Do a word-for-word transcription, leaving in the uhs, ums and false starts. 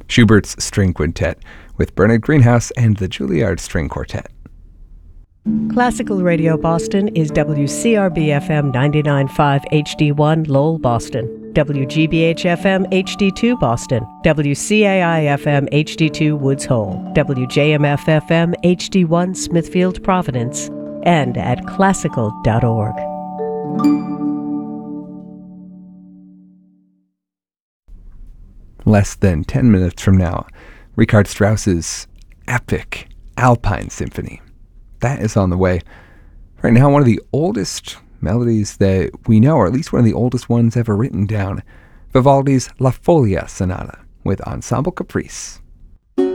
Schubert's String Quintet with Bernard Greenhouse and the Juilliard String Quartet. Classical Radio Boston is W C R B F M ninety-nine point five H D one Lowell, Boston, W G B H F M H D two Boston, W C A I F M H D two Woods Hole, W J M F F M H D one Smithfield, Providence, and at classical dot org. Less than ten minutes from now, Richard Strauss's epic Alpine Symphony. That is on the way. Right now, one of the oldest melodies that we know, or at least one of the oldest ones ever written down, Vivaldi's La Folia Sonata with Ensemble Caprice.